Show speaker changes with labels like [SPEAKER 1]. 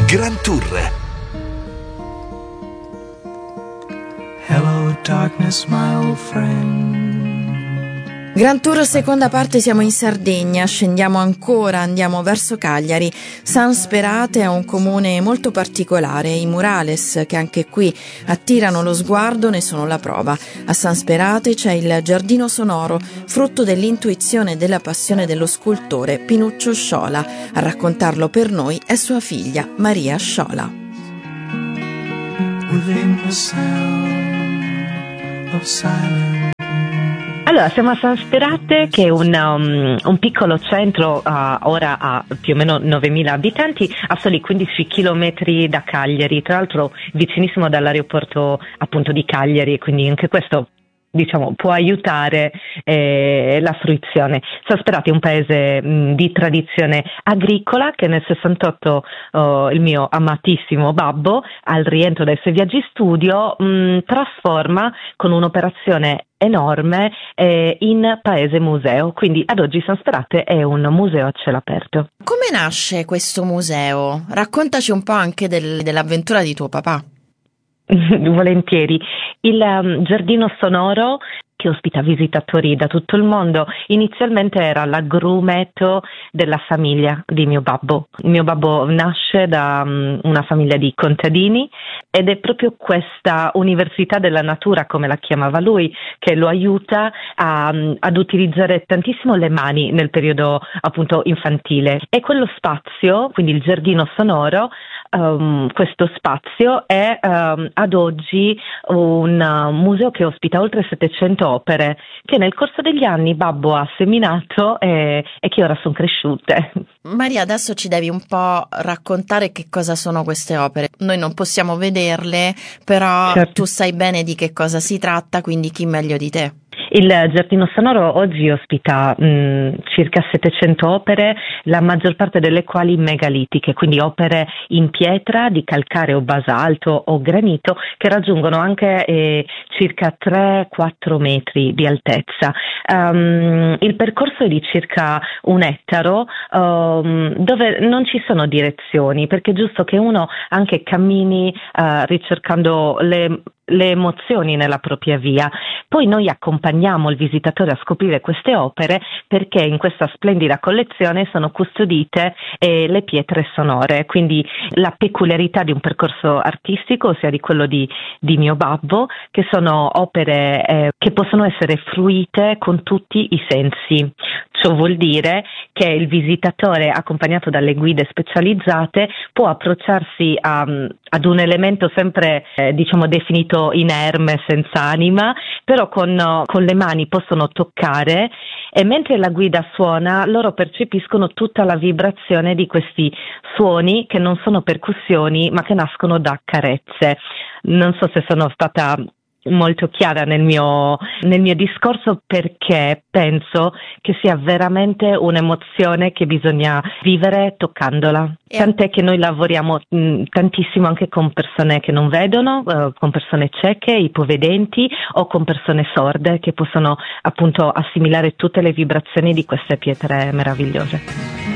[SPEAKER 1] Grand Tour.
[SPEAKER 2] Hello darkness, my old friend.
[SPEAKER 3] Grand Tour seconda parte, siamo in Sardegna, scendiamo ancora, andiamo verso Cagliari. San Sperate è un comune molto particolare, i murales che anche qui attirano lo sguardo ne sono la prova. A San Sperate c'è il giardino sonoro, frutto dell'intuizione e della passione dello scultore Pinuccio Sciola. A raccontarlo per noi è sua figlia Maria Sciola.
[SPEAKER 2] Within the sound of silence.
[SPEAKER 4] Allora, siamo a San Sperate, che è un piccolo centro, ora ha più o meno 9.000 abitanti, a soli 15 chilometri da Cagliari, tra l'altro vicinissimo dall'aeroporto appunto di Cagliari, quindi anche questo diciamo può aiutare la fruizione. San Sperate è un paese di tradizione agricola che nel 68 il mio amatissimo babbo, al rientro dai suoi viaggi studio, trasforma con un'operazione enorme in paese museo, quindi ad oggi San Sperate è un museo a cielo aperto.
[SPEAKER 3] Come nasce questo museo? Raccontaci un po' anche dell'avventura di tuo papà.
[SPEAKER 4] Volentieri. Il giardino sonoro, che ospita visitatori da tutto il mondo, inizialmente era l'agrumeto della famiglia di mio babbo. Mio babbo nasce da una famiglia di contadini ed è proprio questa università della natura, come la chiamava lui, che lo aiuta ad utilizzare tantissimo le mani nel periodo appunto infantile. E quello spazio, quindi il giardino sonoro, questo spazio è ad oggi un museo che ospita oltre 700 opere che nel corso degli anni babbo ha seminato e che ora sono cresciute.
[SPEAKER 3] Maria, adesso ci devi un po' raccontare che cosa sono queste opere. Noi non possiamo vederle, però
[SPEAKER 4] certo.
[SPEAKER 3] Tu sai bene di che cosa si tratta, quindi chi meglio di te?
[SPEAKER 4] Il giardino sonoro oggi ospita circa 700 opere, la maggior parte delle quali megalitiche, quindi opere in pietra di calcare o basalto o granito che raggiungono anche circa 3-4 metri di altezza. Il percorso è di circa 1 ettaro dove non ci sono direzioni, perché è giusto che uno anche cammini ricercando le emozioni nella propria via. Poi noi accompagniamo il visitatore a scoprire queste opere perché in questa splendida collezione sono custodite le pietre sonore, quindi la peculiarità di un percorso artistico, ossia di quello di mio babbo, che sono opere che possono essere fruite con tutti i sensi. Ciò vuol dire che il visitatore, accompagnato dalle guide specializzate, può approcciarsi ad un elemento sempre diciamo definito inerme, senza anima, però con le mani possono toccare, e mentre la guida suona loro percepiscono tutta la vibrazione di questi suoni che non sono percussioni ma che nascono da carezze. Non so se sono stata molto chiara nel mio discorso, perché penso che sia veramente un'emozione che bisogna vivere toccandola. Tant'è che noi lavoriamo tantissimo anche con persone che non vedono, con persone cieche, ipovedenti o con persone sorde che possono appunto assimilare tutte le vibrazioni di queste pietre meravigliose.